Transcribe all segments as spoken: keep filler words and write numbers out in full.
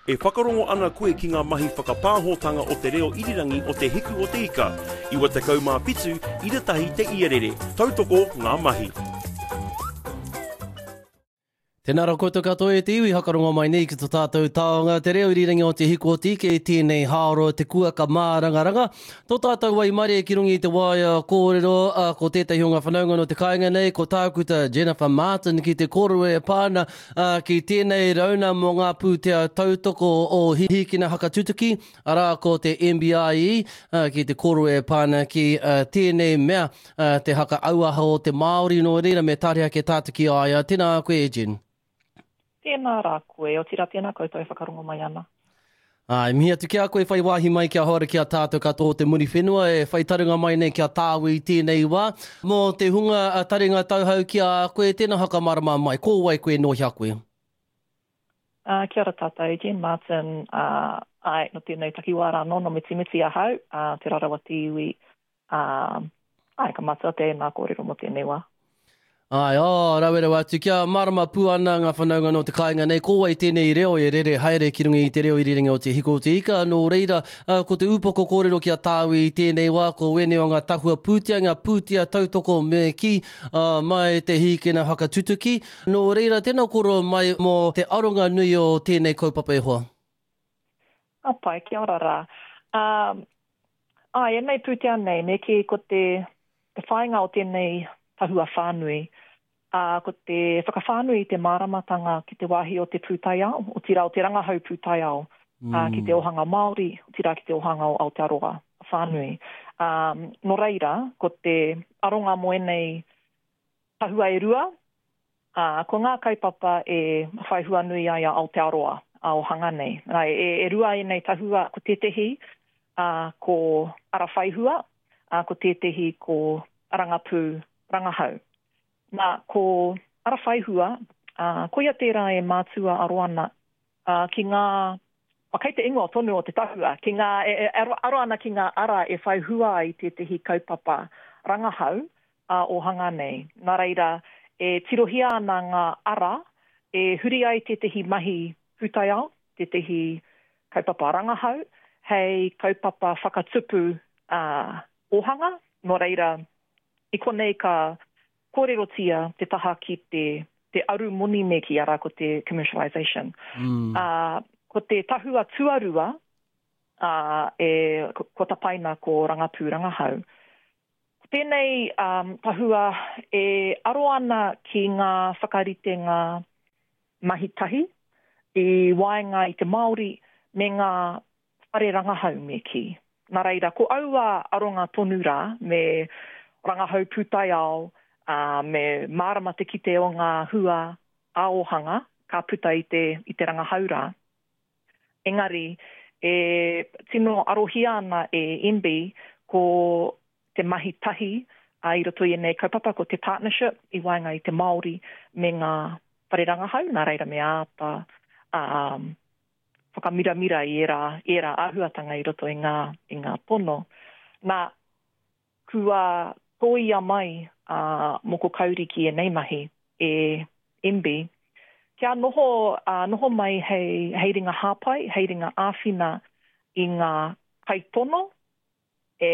E whakarongo ana koe ki ngā mahi whakapāhotanga o te reo irirangi o te hiku o te ika. Iwa te kaumā pitu, ira tahi te iarere. Tautoko ngā mahi. Tēnā rā koutou katoa e te iwi, hakarongo mai nei ki tō tātou taonga. Te reo irirangi o te hiku o te ike, tēnei haoro te kuaka mārangaranga. Tō tātou wai mare ki rungi te waia kōrero, uh, ko tētahi o ngā whanaunga no te kāinga nei, ko tākuta Jennifer Martin ki te kōrero e pāna, uh, ki tēnei rauna mō ngā pūtea tautoko o hihikina hakatutuki, arā ko te M B I E, uh, ki te kōrero e pāna ki uh, tēnei mea, uh, te haka auaha o te Māori no reira me tārea ke tātuki aia. Tēnā koe, Jen. Tēnā rā koe, o tira tēnā koutou e whakarongo mai ana. Ai, mihia tu kia koe whai wāhi mai kia hora kia tātou katoa te muri whenua, e whai tarunga mai nei kia tāwi tēnei wā. Mō te hunga a taringa tauhau kia koe tēnā haka marama mai, ko wai koe no hia koe? Uh, kia ora tātou, Jen Martin, uh, ai, no tēnei takiwara no, no miti miti ahau, uh, te rarawa te iwi, uh, ai, ka matua tēnā kōrero mo tēnei wā. Ai, oh, rawera watu, kia marama pū ana ngā whanaunga no te kāinga nei, ko wai tēnei reo e rere haere ki rungi i te reo irirangi o te hiko o te ika, no reira, uh, ko te upoko kōrero kia tāwi i tēnei wā, ko wene o ngā tahua pūtia, ngā pūtia tautoko me ki, uh, mai te hikina hakatutuki, no reira, tēnā koro mai mō te aronga nui o tēnei kaupapa e hoa. Apai, kia ora rā. Um, ai, e nei pūtia nei, me ki ko te, te whainga o tēnei tahua whānui, uh, ko te whakawhānui i te māramatanga ki te wāhi o te pūtaiao, o tira o te rangahau pūtaiao, mm. uh, ki te ohanga Māori, o tira ki te ohanga o Aotearoa whānui. Um, no reira, ko te aronga moenei tahua e rua, uh, ko ngā kaipapa e whaihua nui ai a Aotearoa a ohanga nei. Rai, e, e rua e nei tahua ko tetehi, uh, ko ara whaihua, uh, ko tetehi ko rangapū rangahau. Nā, ko ara whaihua, uh, ko ia tērā e mātua aroana uh, ki ngā, o kei te ingoa tonu o te tahua, ki ngā, e, e, aroana ki ngā ara e whaihua i te tehi kaupapa rangahau uh, o hanga nei. Nā reira, e tirohia ana ngā ara, e huri ai te tehi mahi pūtaiao, te tehi kaupapa rangahau, hei kaupapa whakatupu uh, ohanga, no reira, i konei ka kōrerotia te taha ki te, te aru moni me ki ara ko te commercialisation. Mm. Uh, ko te tahua tuarua, uh, e, ko, ko tapaina ko rangapū rangahau. Tēnei um, tahua e aro ana ki ngā whakarite ngā mahitahi, i waenga i te Māori me ngā whare rangahau me ki. Nā reira, ko aua aronga tonu rā me rangahau pūtaiao, uh, me mārama te kite o ngā hua aohanga, ka puta i te, i te rangahau rā. Engari, e tino arohia ana e M B ko te mahi tahi, a i roto i nei kaupapa ko te partnership i waenga i te Māori me ngā whare rangahau, nā reira me āpa, um, whakamiramira i era, era āhuatanga i roto i ngā, i ngā pono. Nā, kua toia mai uh, moko kauri ki e nei mahi e M B. Kia noho, uh, noho mai hei, hei ringa hāpai, hei ringa āwhina i ngā kaitono, e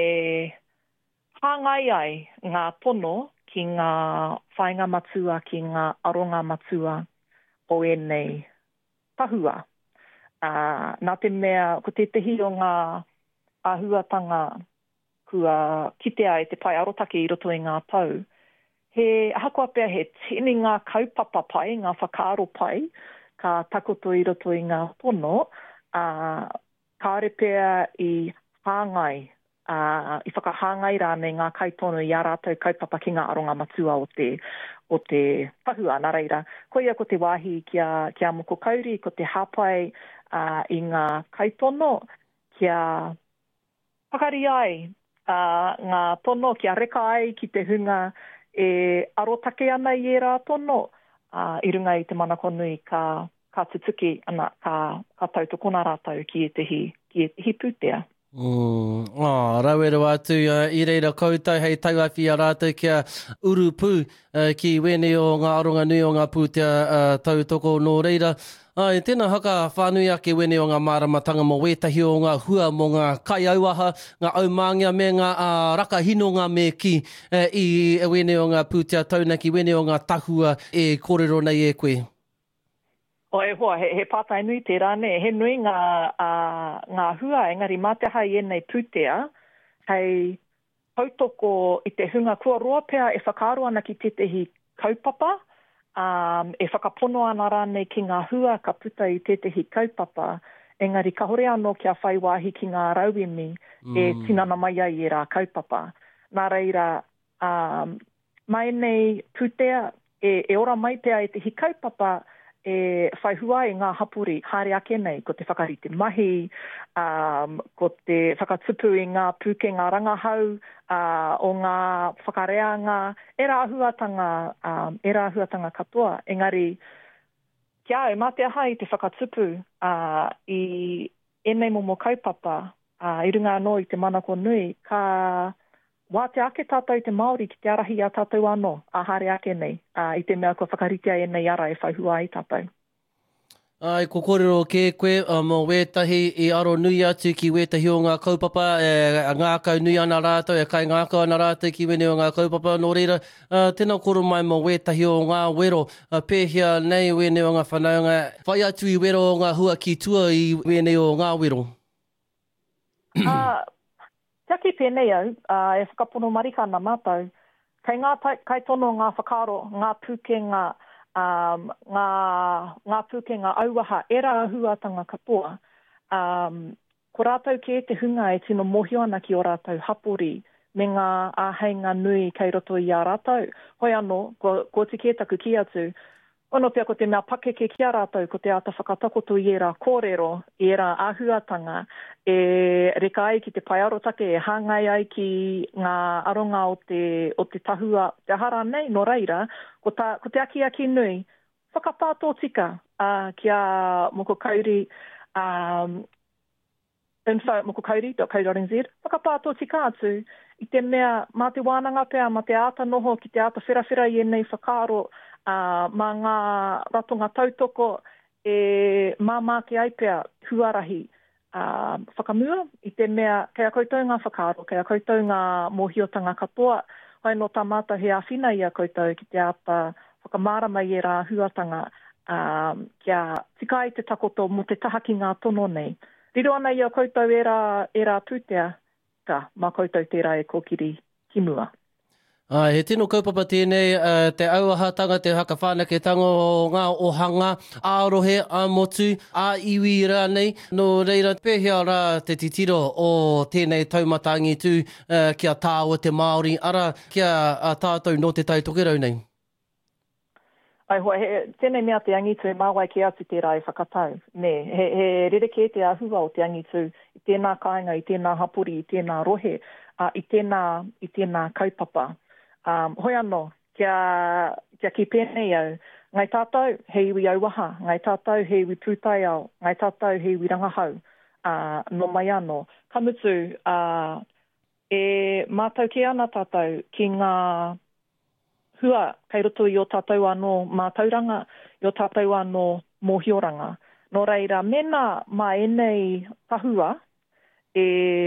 hāngai ai ngā pono ki ngā whainga matua, ki ngā aronga matua o e nei tahua. Uh, nā te mea, ko te tehi o ngā āhuatanga kua kitea e te pai arotake i roto i ngā tau, he ahakoa pia he tini ngā kaupapa pai, ngā whakaaro pai, ka takoto i roto i ngā pono, uh, ka are pia i hāngai, uh, i whakahāngai rāne ngā kaitono i a rātou kaupapa ki ngā aronga matua o te, o te tahua, nā reira. Ko ia ko te wāhi kia, kia moko kauri, ko te hāpai uh, i ngā kaitono, kia whakari ai, Uh, ngā tono kia reka ai ki te hunga e arotake ana i e rā tono uh, i runga i te manakonui ka, ka tutuki ana ka, ka tautokona rātau ki e tehi, ki e tehi pūtea. Mm. Oh, rauero atu uh, i reira koutou hei tauawhia rātou kia urupu uh, ki wene o ngā aronga nui o ngā pūtea uh, tautoko nō reira. Ai, tēnā haka whānui ake wene o ngā māramatanga mo wētahi o ngā hua mo ngā kai auaha, ngā aumāngia me ngā uh, raka hinonga me ki uh, i wene o ngā pūtea taunaki, wene o ngā tahua e kōrero nei e koe. O e hoa, he, he pātai nui te rāne, he nui ngā, uh, ngā hua, engari mā te hai e nei pūtea, hei tautoko i te hunga kua roa pea e whakaaro ana ki tetehi kaupapa, um, e whakapono ana rāne ki ngā hua ka puta i tetehi kaupapa, engari ka hore anō kia whai wāhi ki ngā rauemi mm. e tinana mai ai e rā kaupapa. Nā reira, um, mai nei pūtea, e, e ora mai pea e te hi kaupapa, e whai hua e ngā hapuri, haere ake nei, ko te whakarite mahi, um, ko te whakatupu i ngā pūke ngā rangahau, uh, o ngā whakareanga, e rāhuatanga, um, e rāhuatanga katoa. Engari, kia e mā te aha i te whakatupu uh, i enei momo kaupapa, uh, i runga anō i te manako nui, ka wā te ake tātou i te Māori ki te arahi a tātou anō, a haere ake nei, uh, i te mea kua whakaritea e nei ara e whai hua i tātou. Ai, ko kōrero ke koe, uh, mō wētahi i aro nui atu ki wētahi o ngā kaupapa, e, ngā kau nui ana rātou, e kai ngā kau ana rātou ki wene o ngā kaupapa, nō reira, uh, tēnā koro mai mō wētahi o ngā wero, uh, pēhia nei wene o ngā whanaunga, whai atu i wero o ngā hua ki tua i wene o ngā wero. uh, Tiaki pēnei au, uh, e whakapono marika ana mātou, kei ngā tai, kai tono ngā whakaro, ngā pūkenga, um, ngā, ngā pūkenga auaha, e rā huatanga katoa, um, ko rātou ke te hunga e tino mohio ana ki o rātou hapori, me ngā āheinga nui kei roto i a rātou. Hoi anō, ko, ko te kētaku ki atu, ono pia ko te mea pakeke ki a rātou, ko te ata whakatakoto i e rā kōrero, i e rā āhuatanga, e reka ai ki te paiarotake, e hāngai ai ki ngā aronga o te, o te tahua, te hara nei, no reira, ko, ta, ko te aki aki nui, whakapātō tika uh, ki a moko kauri, um, info moko kauri dot co dot n z, whakapātō tika atu, i te mea, mā te wānanga pea, mā te āta noho, ki te āta whirawhira i enei whakaro, uh, mā ngā ratonga tautoko, e māmā ke ai pea, huarahi, uh, whakamua, i te mea, kei a koutou ngā whakaro, kei a koutou ngā mohiotanga katoa, hai no tā mātou he awhina i a koutou ki te āta whakamārama i e rā huatanga, um, kia tika i te takoto mo te taha ki ngā tono nei. Riro ana i a koutou e rā, e rā pūtea, ka, mā koutou tērā e kōkiri ki mua. Uh, he tino kaupapa tēnei, uh, te auahatanga, te hakawhanaketanga o ngā ohanga, ārohe, āmotu, āiwi rā nei, no reira pēhea rā te titiro o tēnei taumatangi tū uh, kia tāua te Māori, ara kia uh, tātou no te tautokero nei. Ai hoa, he, tēnei mea te angitu e māwai ki atu tērā e whakatau. Ne, he, he rereke te ahua o te angitu i tēnā kāinga, i tēnā hapuri, i tēnā rohe, uh, i, tēnā, i tēnā kaupapa. Um, hoi anō, kia, kia ki pēnei au, ngai tātou he iwi auaha, ngai tātou he iwi pūtai au, ngai tātou he iwi rangahau, uh, no mai anō. Kamutu, uh, e mātou ke ana tātou ki ngā hua kei roto i o tātou anō mātauranga, i o tātou anō mohioranga. Nō reira, mena mā enei tahua, e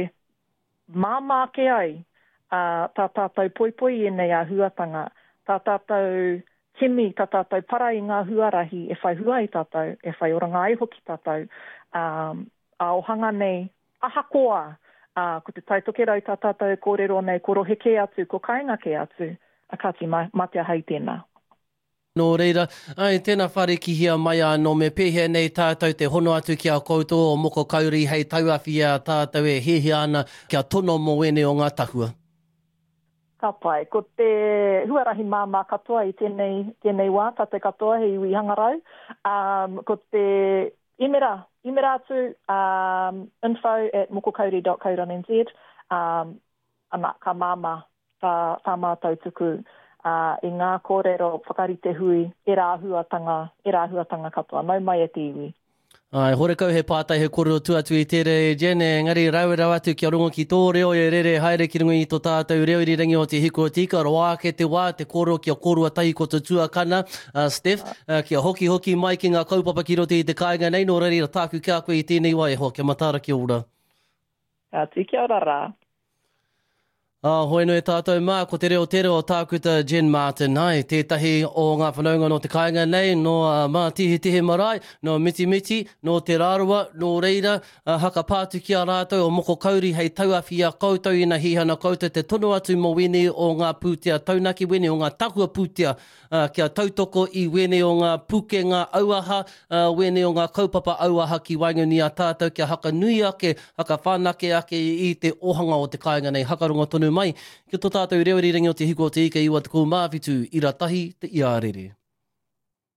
māmā ke ai, uh, tā tātou poipoi e nei a huatanga, tā tātou kimi, tā tātou para i ngā huarahi, e whai hua i tātou, e whai oranga ai hoki tātou, um, a ohanga nei, ahakoa, uh, ko te taitokerau tā tātou e kōrero nei, ko rohe ke atu, ko kainga ke atu, a kāti ma, matea hei tēnā. Nō reira, ai, tēnā whare ki hia mai anō me pēhea nei tātou te hono atu ki a koutou o moko kauri hei tauawhia tātou e hehe ana kia tono mo wene o ngā tahua. Ka pai, ko te huarahi māmā katoa i tēnei, tēnei wā, tātou katoa hei iwi hangarau, um, ko te imera, imera atu, um, info at mokokauri dot co dot n z, um, ana ka māmā tā, tā mātou tuku, Uh, i ngā kōrero whakarite hui, e rā huatanga, e rā huatanga katoa. Nau mai e te iwi. Ai, hore kau he pātai he koro tuatu i tere Jene, ngari rau rau atu kia rungo ki tō reo e rere haere ki rungo i tō tātou reo i rangi o te hiko o tika, roa ke te wā, te koro kia korua tai ko te tuakana, uh, Steph, uh, kia hoki hoki mai ki ngā kaupapa ki rote i te kāinga nei, no rari ra tāku kia koe i tēnei wai ho, kia matara kia ora. Ka tū kia ora rā. Ah, hoi no e tātou mā, ko te reo tero o tākuta Jen Martin. Ai, tētahi o ngā whanaunga no te kāinga nei, no uh, mā tihi tihi marae, no miti miti, no te rārua, no reira, uh, haka pātu ki a rātou o moko kauri hei tauawhi a koutou ina hihana koutou te tono atu mo wene o ngā pūtea taunaki, wene o ngā takua pūtea, uh, kia tautoko i wene o ngā pukenga auaha, uh, wene o ngā kaupapa auaha ki wainguni a tātou, kia haka nui ake, haka whanake ake i te ohanga o te kāinga nei, hakarongo tonu mai, ki tō tātou reo ri rangi o te hiko o te ika iwa te kou māwhitu i ratahi te iarere.